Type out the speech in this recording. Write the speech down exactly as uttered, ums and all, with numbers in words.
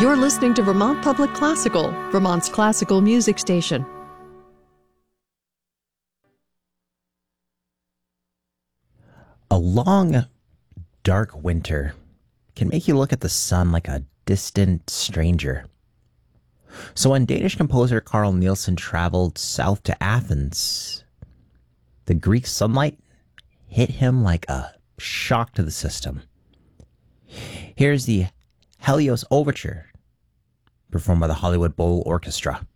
You're listening to Vermont Public Classical, Vermont's classical music station. A long, dark winter can make you look at the sun like a distant stranger. So when Danish composer Carl Nielsen traveled south to Athens, the Greek sunlight hit him like a shock to the system. Here's the Helios Overture, performed by the Hollywood Bowl Orchestra.